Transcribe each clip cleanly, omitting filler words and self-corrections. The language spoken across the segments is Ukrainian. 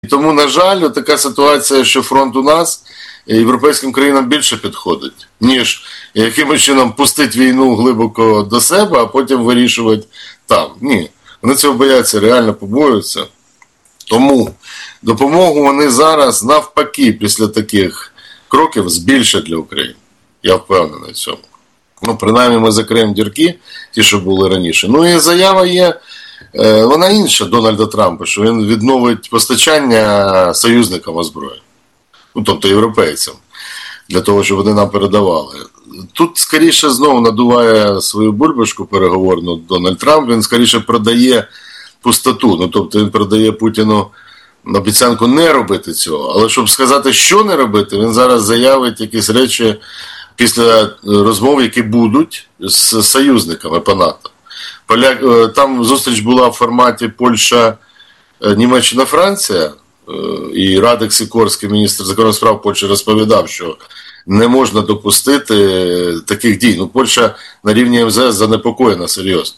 І тому, на жаль, така ситуація, що фронт у нас європейським країнам більше підходить, ніж якимось чином пустити війну глибоко до себе, а потім вирішувати там. Ні, вони цього бояться, реально побоюються. Тому допомогу вони зараз навпаки після таких кроків збільшать для України. Я впевнений в цьому. Ну, принаймні ми закриємо дірки, ті, що були раніше. Ну і заява є, вона інша Дональда Трампа, що він відновить постачання союзникам озброєнь. Ну, тобто європейцям, для того, щоб вони нам передавали. Тут, скоріше, знову надуває свою бульбашку переговорну Дональд Трамп, він, скоріше, продає пустоту. Ну, тобто, він продає Путіну обіцянку не робити цього. Але щоб сказати, що не робити, він зараз заявить якісь речі після розмов, які будуть з союзниками по НАТО. Там зустріч була в форматі Польща, Німеччина, Франція, і Радек Сікорський, міністр закордонних справ Польщі, розповідав, що не можна допустити таких дій. Ну, Польща на рівні МЗС занепокоєна серйозно.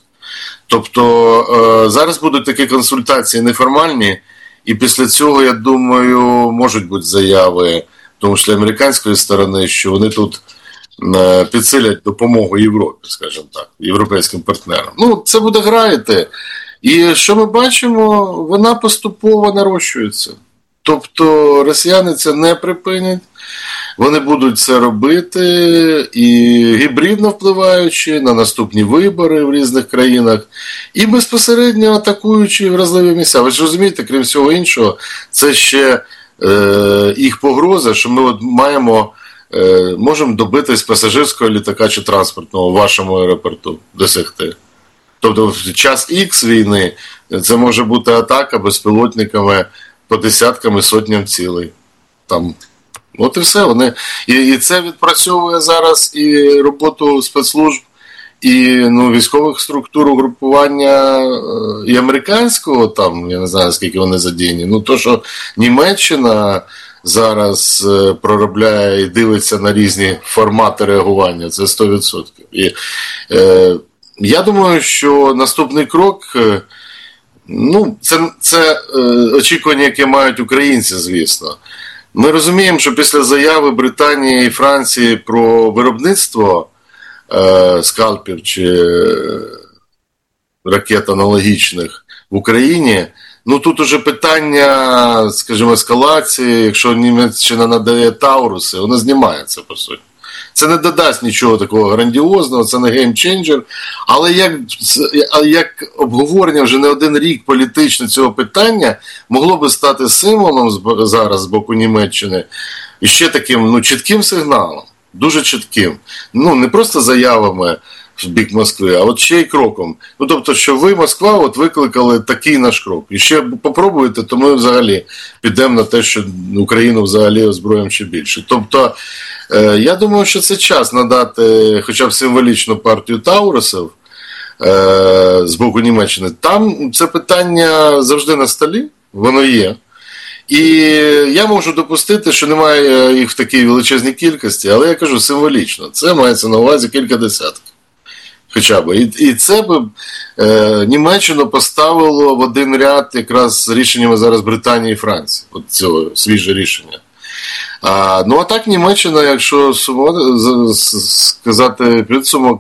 Тобто зараз будуть такі консультації неформальні, і після цього, я думаю, можуть бути заяви, в тому числі американської сторони, що вони тут підсилять допомогу Європі, скажімо так, європейським партнерам. Ну, це буде грати. І що ми бачимо, вона поступово нарощується. Тобто росіяни це не припинять, вони будуть це робити і гібридно впливаючи на наступні вибори в різних країнах, і безпосередньо атакуючи вразливі місця. Ви ж розумієте, крім всього іншого, це ще їх погроза, що ми от можемо добитись пасажирського літака чи транспортного в вашому аеропорту досягти. Тобто в час Х війни це може бути атака безпілотниками по десяткам і сотням цілей. Там. От і все. І це відпрацьовує зараз і роботу спецслужб, і військових структур угрупування і американського, там, я не знаю, скільки вони задіяні. Ну, то, що Німеччина зараз проробляє і дивиться на різні формати реагування, це 100%. І я думаю, що наступний крок, це очікування, яке мають українці, звісно. Ми розуміємо, що після заяви Британії і Франції про виробництво скальпів чи ракет аналогічних в Україні, тут уже питання, скажімо, ескалації, якщо Німеччина надає Тауруси, воно знімається, по суті. Це не додасть нічого такого грандіозного, це не геймченджер, але як обговорення вже не один рік політично цього питання могло би стати символом зараз з боку Німеччини і ще таким чітким сигналом, дуже чітким. Не просто заявами в бік Москви, а от ще й кроком. Тобто, що ви, Москва, викликали такий наш крок. І ще попробуєте, то ми взагалі підемо на те, що Україну взагалі озброїмо ще більше. Тобто, я думаю, що це час надати хоча б символічну партію Таурусів з боку Німеччини. Там це питання завжди на столі, воно є. І я можу допустити, що немає їх в такій величезній кількості, але я кажу символічно. Це мається на увазі кілька десятків. Хоча б. І це б Німеччину поставило в один ряд якраз з рішеннями зараз Британії і Франції. От цього свіже рішення. А так Німеччина, якщо сказати підсумок,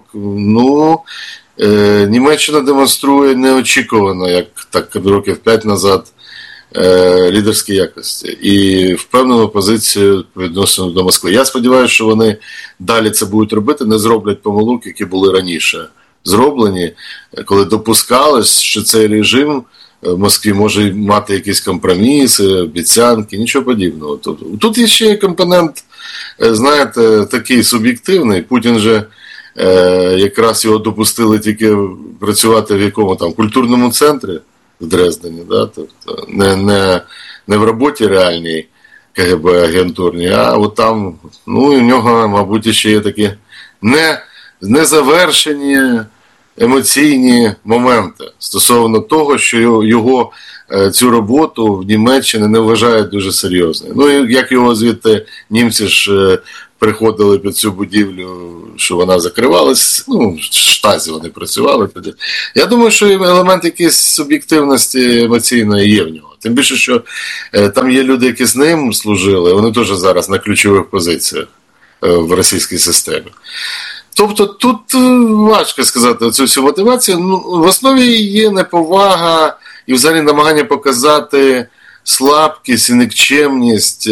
Німеччина демонструє неочікувано, як так років 5 назад, лідерські якості і впевнену позицію відносно до Москви. Я сподіваюся, що вони далі це будуть робити, не зроблять помилок, які були раніше зроблені, коли допускалось, що цей режим в Москві може мати якісь компроміси, обіцянки, нічого подібного. Тут є ще компонент, знаєте, такий суб'єктивний. Путін же якраз його допустили тільки працювати в якому там культурному центрі в Дрездені, да? Тобто не в роботі реальній КГБ-агентурній, а от там, і в нього, мабуть, ще є такі незавершені емоційні моменти стосовно того, що його цю роботу в Німеччині не вважають дуже серйозною. І як його звідти німці ж приходили під цю будівлю, що вона закривалась, в штазі вони працювали тоді. Я думаю, що елемент якоїсь суб'єктивності емоційної є в нього. Тим більше, що там є люди, які з ним служили, вони теж зараз на ключових позиціях в російській системі. Тобто тут важко сказати цю всю мотивацію. В основі є неповага і взагалі намагання показати слабкість і нікчемність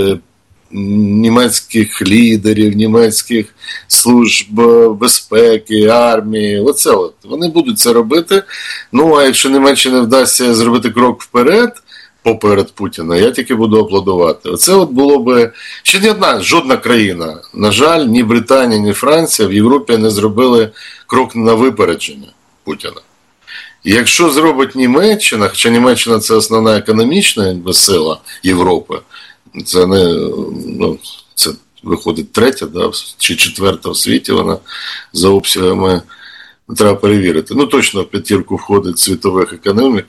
німецьких лідерів, німецьких служб безпеки, армії. Оце от. Вони будуть це робити. А якщо Німеччині вдасться зробити крок вперед, поперед Путіна, я тільки буду аплодувати. Оце от було би... Ще ні одна, жодна країна, на жаль, ні Британія, ні Франція в Європі не зробили крок на випередження Путіна. І якщо зробить Німеччина, хоча Німеччина – це основна економічна сила Європи, це не, це виходить третя, чи четверта в світі, вона за обсягами, треба перевірити. Точно в п'ятірку входить світових економік,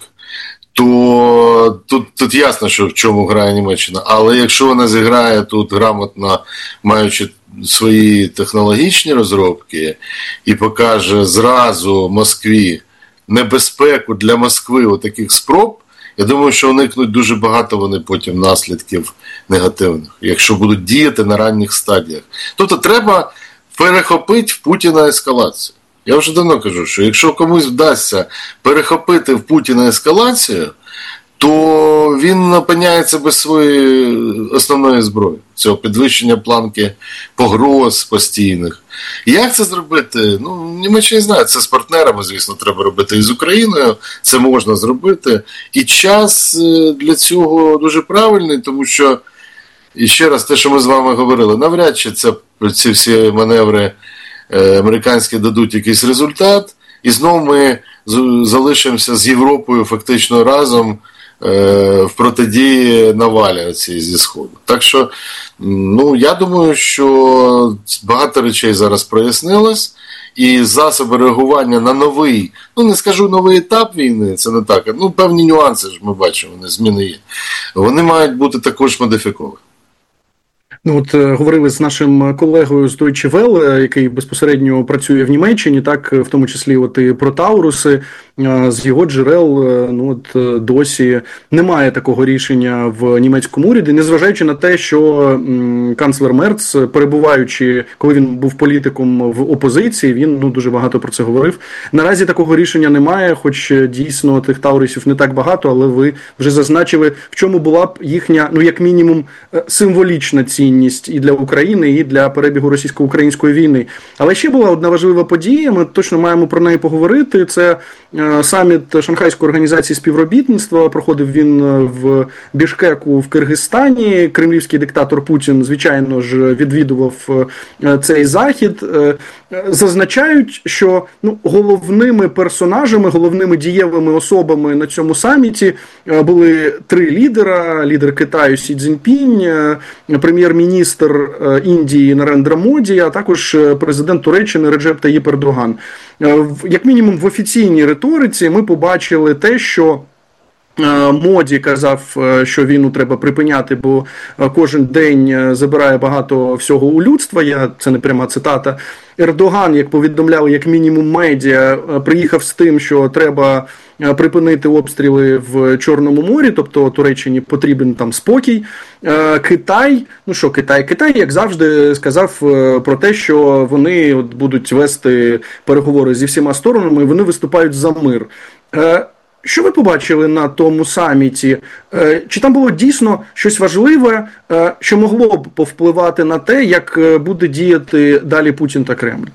то тут ясно, що в чому грає Німеччина. Але якщо вона зіграє тут грамотно, маючи свої технологічні розробки, і покаже зразу Москві небезпеку для Москви отаких спроб, я думаю, що уникнуть дуже багато вони потім наслідків негативних, якщо будуть діяти на ранніх стадіях. Тобто треба перехопити в Путіна ескалацію. Я вже давно кажу, що якщо комусь вдасться перехопити в Путіна ескалацію, то він опиняється без своєї основної зброї, цього підвищення планки погроз постійних. Як це зробити? Німеччина не знає, це з партнерами, звісно, треба робити і з Україною, це можна зробити. І час для цього дуже правильний, тому що, і ще раз, те, що ми з вами говорили, навряд чи ці всі маневри американські дадуть якийсь результат, і знову ми залишимося з Європою фактично разом в протидії навалі зі Сходу. Так що, я думаю, що багато речей зараз прояснилось, і засоби реагування на новий, не скажу новий етап війни, це не так, певні нюанси ж ми бачимо, зміни є. Вони мають бути також модифіковані. Говорили з нашим колегою з Deutsche Welle, який безпосередньо працює в Німеччині, так, в тому числі і про Тауруси, з його джерел, досі немає такого рішення в німецькому уряді, незважаючи на те, що канцлер Мерц, перебуваючи, коли він був політиком в опозиції, він дуже багато про це говорив. Наразі такого рішення немає, хоч дійсно тих Таурусів не так багато, але ви вже зазначили, в чому була б їхня, як мінімум, символічна цінність і для України, і для перебігу російсько-української війни. Але ще була одна важлива подія, ми точно маємо про неї поговорити, це саміт Шанхайської організації співробітництва, проходив він в Бішкеку в Киргизстані. Кремлівський диктатор Путін, звичайно ж, відвідував цей захід. Зазначають, що головними персонажами, головними дієвими особами на цьому саміті були три лідера: лідер Китаю Сі Цзіньпінь, прем'єр-міністр Індії Нарендра Моді, а також президент Туреччини Реджеп Таїп Ердоган. Як мінімум в офіційній риториці ми побачили те, що Моді казав, що війну треба припиняти, бо кожен день забирає багато всього у людства, це не пряма цитата. Ердоган, як повідомляли як мінімум медіа, приїхав з тим, що треба припинити обстріли в Чорному морі, тобто Туреччині потрібен там спокій. Китай, Китай, як завжди, сказав про те, що вони будуть вести переговори зі всіма сторонами, і вони виступають за мир. Що ви побачили на тому саміті? Чи там було дійсно щось важливе, що могло б повпливати на те, як буде діяти далі Путін та Кремль?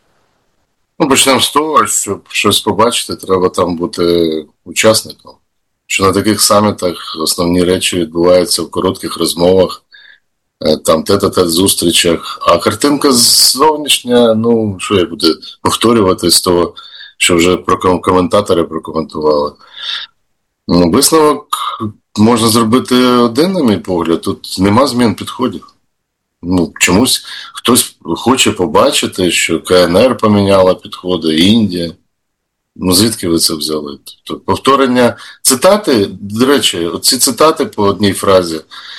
Почнемо з того, щоб щось побачити, треба там бути учасником. Що на таких самітах основні речі відбуваються в коротких розмовах, там тет-а-тет зустрічах. А картинка зовнішня, що я буду повторювати з того, що вже коментатори прокоментували. Висновок можна зробити один, на мій погляд. Тут нема змін підходів. Чомусь хтось хоче побачити, що КНР поміняла підходи, Індія. Звідки ви це взяли? Тобто, повторення цитати, до речі, оці цитати по одній фразі.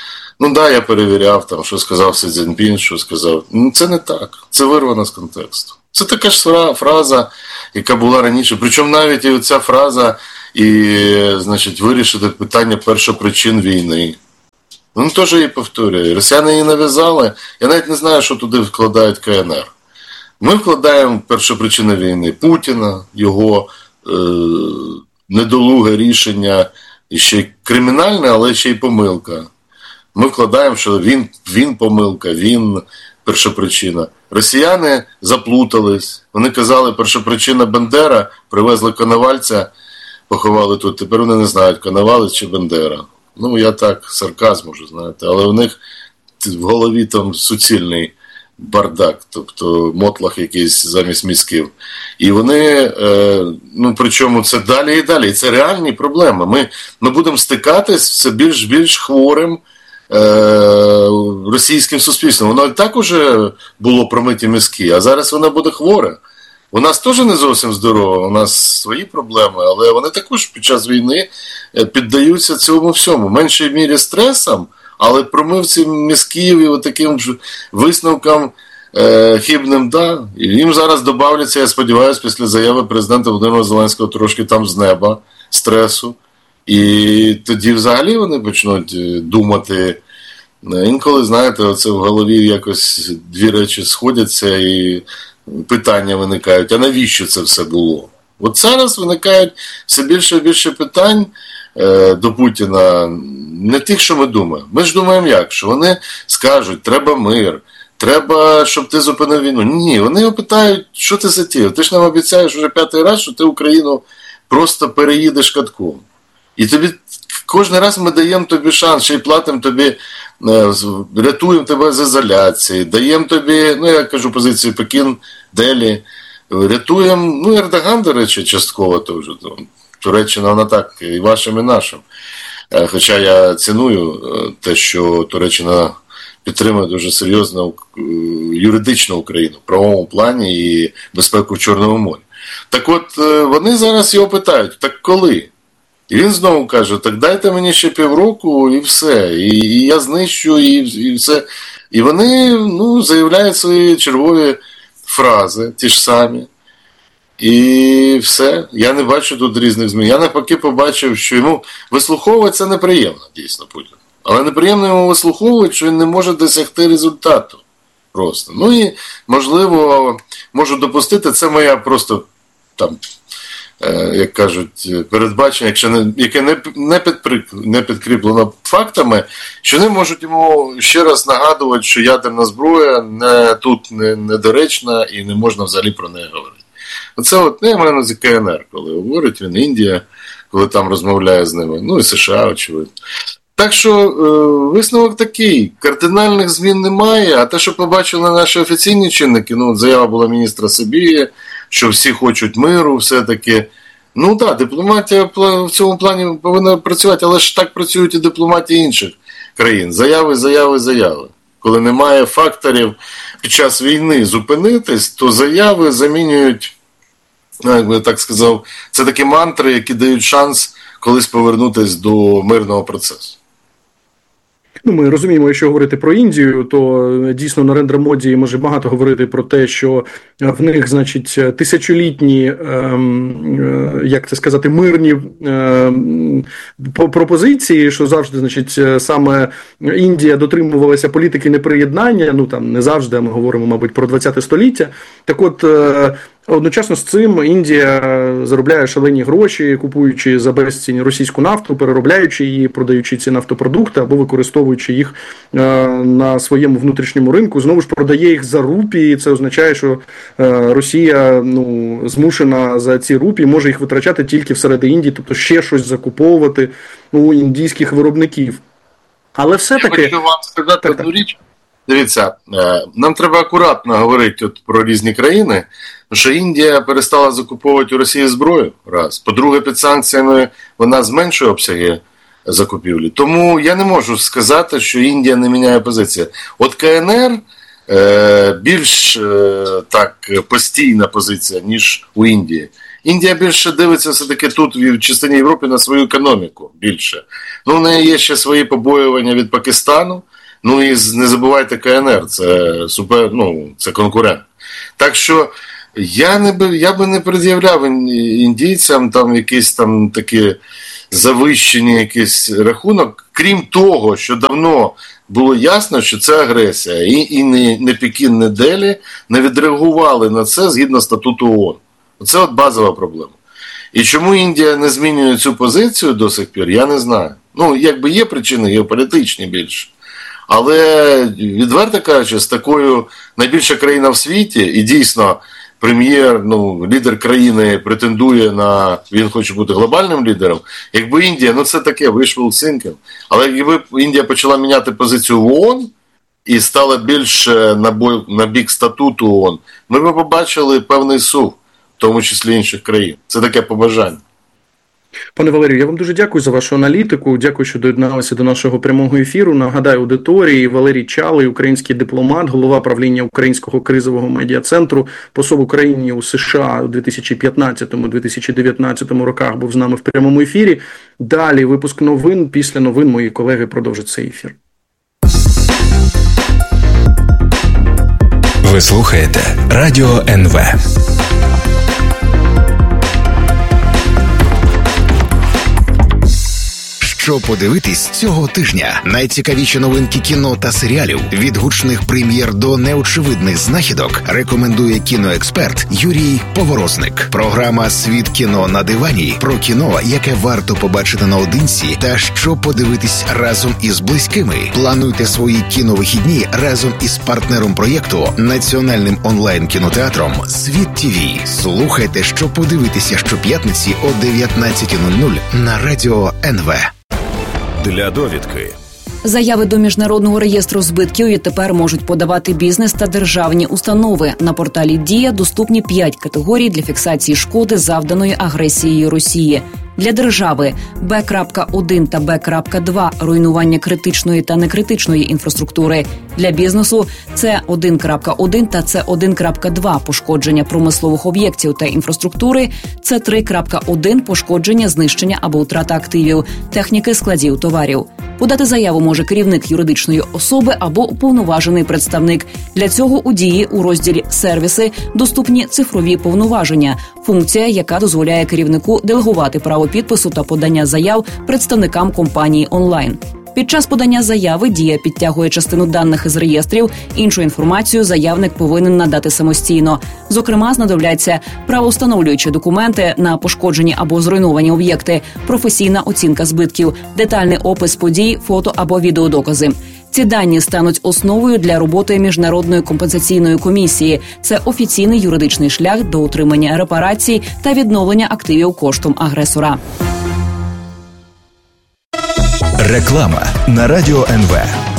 Я перевіряв, там, що сказав Сі Цзіньпін, що сказав. Це не так. Це вирвано з контексту. Це така ж фраза, яка була раніше. Причому навіть і оця фраза, і, значить, вирішити питання першопричин війни. Він теж її повторює. Росіяни її нав'язали. Я навіть не знаю, що туди вкладають КНР. Ми вкладаємо першопричини війни Путіна, його недолуге рішення, і ще й кримінальне, але ще й помилка. Ми вкладаємо, що він помилка, він першопричина. Росіяни заплутались. Вони казали, першопричина Бандера, привезли Коновальця, поховали тут. Тепер вони не знають, Коновалець чи Бандера. Ну, я так, сарказм можу, знаєте, але у них в голові там суцільний бардак, тобто мотлах якийсь замість мізків. І вони, ну, причому це далі і далі. І це реальні проблеми. Ми будемо стикатись все більш хворим російським суспільством. Воно і так уже було промиті мізки, а зараз воно буде хворе. У нас теж не зовсім здорово, у нас свої проблеми, але вони також під час війни піддаються цьому всьому. В меншій мірі стресам, але промивці мізків і таким висновкам хибним, да. І їм зараз добавляться, я сподіваюся, після заяви президента Володимира Зеленського трошки там з неба стресу. І тоді взагалі вони почнуть думати. Інколи, знаєте, оце в голові якось дві речі сходяться і питання виникають, а навіщо це все було? От зараз виникають все більше і більше питань до Путіна, не тих, що ми думаємо. Ми ж думаємо як? Що вони скажуть, треба мир, треба, щоб ти зупинив війну. Ні, вони його питають, що ти затіяв? Ти ж нам обіцяєш вже 5-й раз, що ти Україну просто переїдеш катком. І тобі кожен раз ми даємо тобі шанс, ще й платимо тобі, рятуємо тебе з ізоляції, даємо тобі, ну я кажу позицію Пекін, Делі, рятуємо, ну Ердоган, до речі, частково теж, Туреччина вона так, і вашим, і нашим. Хоча я ціную те, що Туреччина підтримує дуже серйозно юридичну Україну в правовому плані і безпеку в Чорному морі. Так от, вони зараз його питають, так коли? І він знову каже, так дайте мені ще півроку і все, і я знищу, і все. І вони, ну, заявляють свої чергові фрази, ті ж самі. І все. Я не бачу тут різних змін. Я навпаки побачив, що йому вислуховувати це неприємно, дійсно, Путін. Але неприємно йому вислуховувати, що він не може досягти результату. Просто. Ну і, можливо, можу допустити, це моя просто там, як кажуть, передбачення, яке не підкріплено фактами, що вони можуть йому ще раз нагадувати, що ядерна зброя тут недоречна і не можна взагалі про неї говорити. Оце от, я маю на увазі КНР, коли говорить він, Індія, коли там розмовляє з ними, ну і США, очевидно. Так що висновок такий, кардинальних змін немає, а те, що побачили наші офіційні чинники, ну, заява була міністра Сибії, що всі хочуть миру, все-таки. Ну так, дипломатія в цьому плані повинна працювати, але ж так працюють і дипломатії інших країн. Заяви, заяви, заяви. Коли немає факторів під час війни зупинитись, то заяви замінюють, як би так сказав, це такі мантри, які дають шанс колись повернутися до мирного процесу. Ну, ми розуміємо, якщо говорити про Індію, то дійсно Нарендра Моді може багато говорити про те, що в них, значить, тисячолітні, як це сказати, мирні пропозиції, що завжди, значить, саме Індія дотримувалася політики неприєднання, ну там не завжди, а ми говоримо, мабуть, про 20-те століття. Так от, одночасно з цим Індія заробляє шалені гроші, купуючи за безцінь російську нафту, переробляючи її, продаючи ці нафтопродукти або використовуючи їх на своєму внутрішньому ринку. Знову ж продає їх за рупії. Це означає, що Росія, ну, змушена за ці рупії, може їх витрачати тільки всередині Індії, тобто ще щось закуповувати у індійських виробників. Але все-таки... Я хочу вам сказати одну річ. Дивіться, нам треба акуратно говорити от про різні країни, що Індія перестала закуповувати у Росії зброю, раз. По-друге, під санкціями вона зменшує обсяги закупівлі. Тому я не можу сказати, що Індія не міняє позицію. От КНР більш так постійна позиція, ніж у Індії. Індія більше дивиться все-таки тут, в частині Європи, на свою економіку більше. Ну, у неї є ще свої побоювання від Пакистану. Ну і не забувайте КНР, це супер, ну, це конкурент. Так що Я би не пред'являв індійцям там якийсь там такі завищені якийсь рахунок, крім того, що давно було ясно, що це агресія. І не Пекін, не Делі не відреагували на це згідно статуту ООН. Оце от базова проблема. І чому Індія не змінює цю позицію до сих пір, я не знаю. Ну, якби є причини геополітичні більше. Але, відверто кажучи, з такою найбільша країна в світі, і дійсно прем'єр, лідер країни претендує на, він хоче бути глобальним лідером, якби Індія, це таке, wishful thinking, але якби Індія почала міняти позицію в ООН і стала більше на бік статуту ООН, ми б побачили певний сув, в тому числі інших країн. Це таке побажання. Пане Валерію, я вам дуже дякую за вашу аналітику. Дякую, що доєдналися до нашого прямого ефіру. Нагадаю аудиторії, Валерій Чалий, український дипломат, голова правління Українського кризового медіа-центру, посол України у США у 2015-2019 роках був з нами в прямому ефірі. Далі випуск новин. Після новин мої колеги продовжать цей ефір. Ви слухаєте Радіо НВ. Що подивитись цього тижня? Найцікавіші новинки кіно та серіалів, від гучних прем'єр до неочевидних знахідок, рекомендує кіноексперт Юрій Поворозник. Програма «Світ кіно на дивані» про кіно, яке варто побачити наодинці та що подивитись разом із близькими. Плануйте свої кіновихідні разом із партнером проєкту, національним онлайн-кінотеатром «Світ ТВ». Слухайте, що подивитися щоп'ятниці о 19:00 на Радіо НВ. Для довідки. Заяви до Міжнародного реєстру збитків відтепер можуть подавати бізнес та державні установи. На порталі «Дія» доступні 5 категорій для фіксації шкоди, завданої агресією Росії. Для держави Б.1 та Б.2 – руйнування критичної та некритичної інфраструктури. Для бізнесу С1.1 та С1.2 – пошкодження промислових об'єктів та інфраструктури, С3.1 – пошкодження, знищення або втрата активів, техніки, складів, товарів. Подати заяву може керівник юридичної особи або уповноважений представник. Для цього у «Дії» у розділі «Сервіси» доступні цифрові повноваження – функція, яка дозволяє керівнику делегувати право підпису та подання заяв представникам компанії онлайн. Під час подання заяви «Дія» підтягує частину даних із реєстрів, іншу інформацію заявник повинен надати самостійно. Зокрема, знадобляться правовстановлюючі документи на пошкоджені або зруйновані об'єкти, професійна оцінка збитків, детальний опис подій, фото або відеодокази. Ці дані стануть основою для роботи Міжнародної компенсаційної комісії. Це офіційний юридичний шлях до отримання репарацій та відновлення активів коштом агресора. Реклама на Радіо НВ.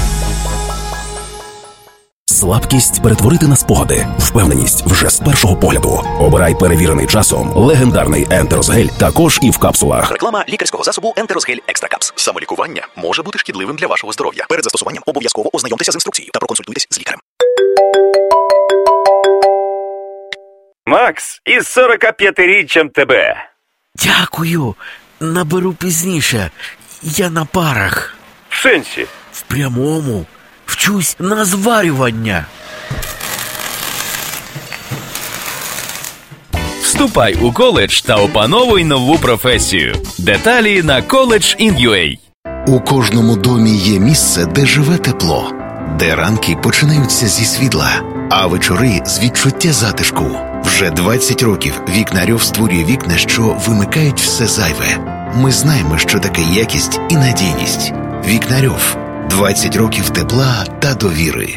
Слабкість перетворити на спогади. Впевненість вже з першого погляду. Обирай перевірений часом легендарний Ентерозгель, також і в капсулах. Реклама лікарського засобу Ентерозгель Екстра Капс. Самолікування може бути шкідливим для вашого здоров'я. Перед застосуванням обов'язково ознайомтеся з інструкцією та проконсультуйтесь з лікарем. Макс, із 45-річчям тебе. Дякую. Наберу пізніше. Я на парах. В сенсі? В прямому. Вчусь на зварювання. Вступай у коледж та опановуй нову професію. Деталі на college.in.ua. У кожному домі є місце, де живе тепло, де ранки починаються зі світла, а вечори з відчуття затишку. Вже 20 років Вікнарьов створює вікна, що вимикають все зайве. Ми знаємо, що таке якість і надійність. Вікнарьов. 20 років тепла та довіри.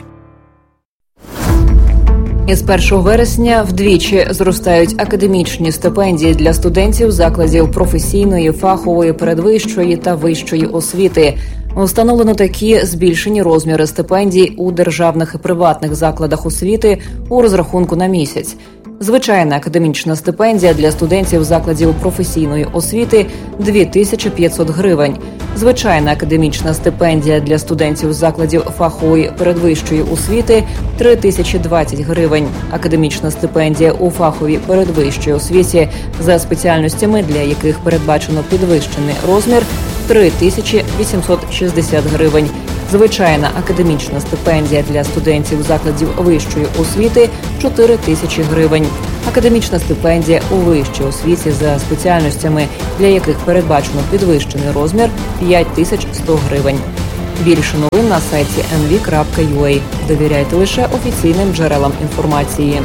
Із 1 вересня вдвічі зростають академічні стипендії для студентів закладів професійної, фахової, передвищої та вищої освіти. Встановлено такі збільшені розміри стипендій у державних і приватних закладах освіти у розрахунку на місяць. Звичайна академічна стипендія для студентів закладів професійної освіти – 2500 гривень. Звичайна академічна стипендія для студентів закладів фахової передвищої освіти – 3020 гривень. Академічна стипендія у фаховій передвищій освіті за спеціальностями, для яких передбачено підвищений розмір – 3860 гривень. Звичайна академічна стипендія для студентів закладів вищої освіти – 4000 гривень. академічна стипендія у вищій освіті за спеціальностями, для яких передбачено підвищений розмір – 5100 гривень. Більше новин на сайті nv.ua. Довіряйте лише офіційним джерелам інформації.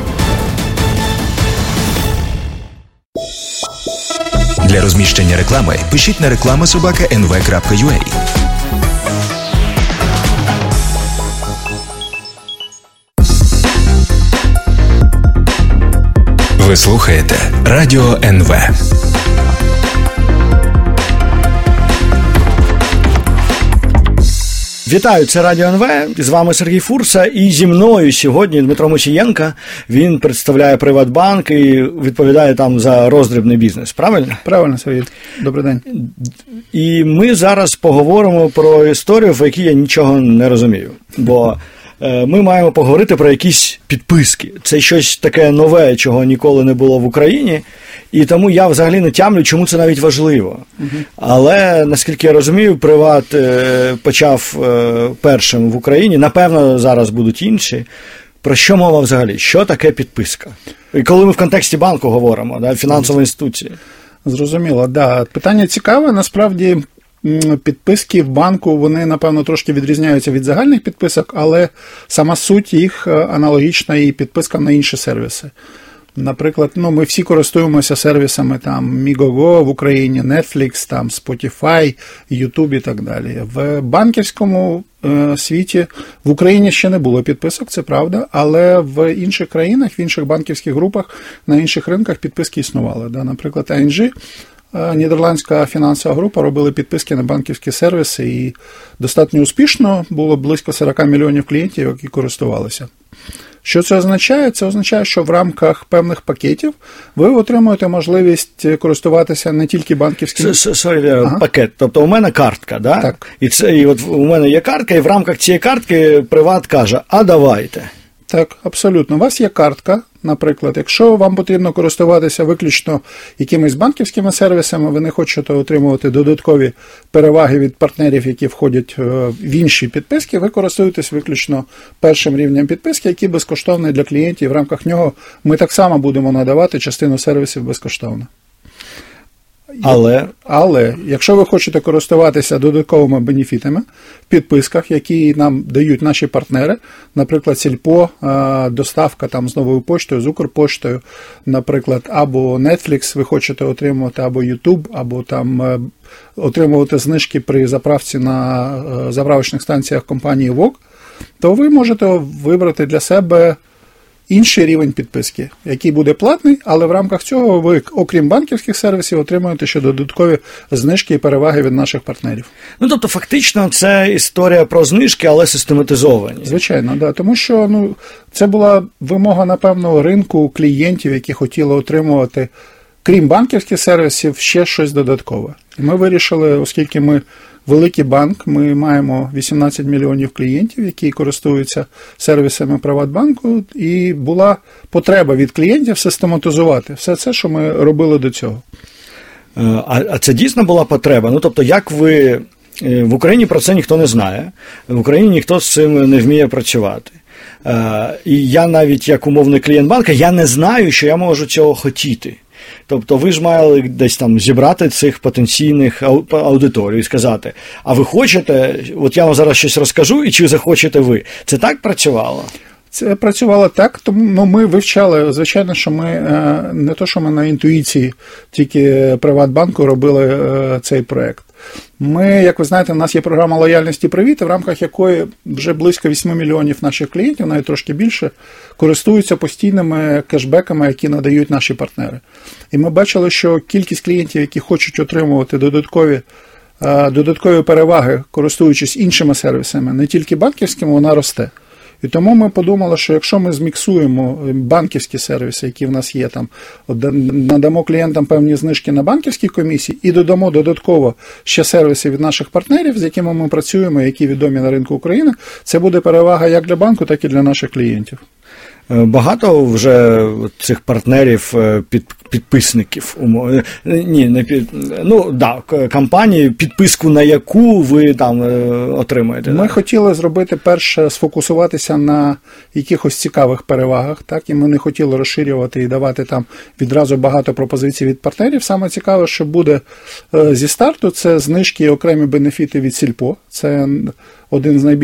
Для розміщення реклами пишіть на reklama@nv.ua. Ви слухаєте Радіо НВ. Вітаю, це Радіо НВ, з вами Сергій Фурса, і зі мною сьогодні Дмитро Мочієнко. Він представляє Приватбанк і відповідає там за роздрібний бізнес, правильно? Правильно, Сергій. Добрий день. І ми зараз поговоримо про історію, в якій я нічого не розумію, бо ми маємо поговорити про якісь підписки. Це щось таке нове, чого ніколи не було в Україні, і тому я взагалі не тямлю, чому це навіть важливо. Але, наскільки я розумію, Приват почав першим в Україні, напевно, зараз будуть інші. Про що мова взагалі? Що таке підписка? І коли ми в контексті банку говоримо, да, фінансової інституції. Зрозуміло, да. Питання цікаве, насправді. Підписки в банку, вони, напевно, трошки відрізняються від загальних підписок, але сама суть їх аналогічна і підпискам на інші сервіси. Наприклад, ми всі користуємося сервісами там Megogo в Україні, Netflix, там Spotify, YouTube і так далі. В банківському світі в Україні ще не було підписок, це правда, але в інших країнах, в інших банківських групах, на інших ринках підписки існували. Да? Наприклад, ING, нідерландська фінансова група, робили підписки на банківські сервіси і достатньо успішно, було близько 40 мільйонів клієнтів, які користувалися. Що це означає? Це означає, що в рамках певних пакетів ви отримуєте можливість користуватися не тільки банківським... Пакет. Тобто у мене картка, да? Так. І от у мене є картка, і в рамках цієї картки Приват каже, а давайте. Так, абсолютно. У вас є картка, наприклад, якщо вам потрібно користуватися виключно якимись банківськими сервісами, ви не хочете отримувати додаткові переваги від партнерів, які входять в інші підписки, ви користуєтесь виключно першим рівнем підписки, який безкоштовний для клієнтів. В рамках нього ми так само будемо надавати частину сервісів безкоштовно. Але, якщо ви хочете користуватися додатковими бенефітами в підписках, які нам дають наші партнери, наприклад, Сільпо, доставка там з Новою поштою, з Укрпоштою, наприклад, або Netflix ви хочете отримувати, або YouTube, або там отримувати знижки при заправці на заправочних станціях компанії ВОК, то ви можете вибрати для себе інший рівень підписки, який буде платний, але в рамках цього ви, окрім банківських сервісів, отримуєте ще додаткові знижки і переваги від наших партнерів. Тобто, фактично, це історія про знижки, але систематизовані. Звичайно, да. Тому що це була вимога, напевно, ринку клієнтів, які хотіли отримувати, крім банківських сервісів, ще щось додаткове. І ми вирішили, оскільки ми великий банк, ми маємо 18 мільйонів клієнтів, які користуються сервісами Приватбанку, і була потреба від клієнтів систематизувати все це, що ми робили до цього. А це дійсно була потреба? Тобто, як ви... В Україні про це ніхто не знає, в Україні ніхто з цим не вміє працювати. І я навіть, як умовний клієнт банка, я не знаю, що я можу цього хотіти. Тобто ви ж мали десь там зібрати цих потенційних аудиторій і сказати, а ви хочете, от я вам зараз щось розкажу, і чи захочете ви? Це так працювало? Це працювало так, тому ми вивчали, звичайно, що ми не то, що ми на інтуїції тільки Приватбанку робили цей проєкт. Ми, як ви знаєте, у нас є програма лояльності «Привіт», в рамках якої вже близько 8 мільйонів наших клієнтів, навіть трошки більше, користуються постійними кешбеками, які надають наші партнери. І ми бачили, що кількість клієнтів, які хочуть отримувати додаткові переваги, користуючись іншими сервісами, не тільки банківськими, вона росте. І тому ми подумали, що якщо ми зміксуємо банківські сервіси, які в нас є, там, надамо клієнтам певні знижки на банківські комісії і додамо додатково ще сервіси від наших партнерів, з якими ми працюємо, які відомі на ринку України, це буде перевага як для банку, так і для наших клієнтів. Багато вже цих партнерів, підписників, кампанії, підписку на яку ви там отримаєте? Ми хотіли зробити перше, сфокусуватися на якихось цікавих перевагах, так, і ми не хотіли розширювати і давати там відразу багато пропозицій від партнерів. Саме цікаве, що буде зі старту, це знижки і окремі бенефіти від Сільпо. Це один з найбільших